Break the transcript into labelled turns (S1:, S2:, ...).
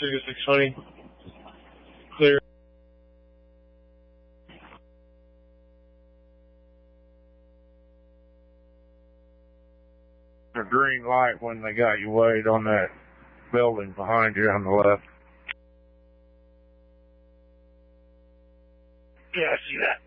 S1: Sugar 620. Clear. A green light when they got you weighed on that building behind you on the left.
S2: Yeah, I see that.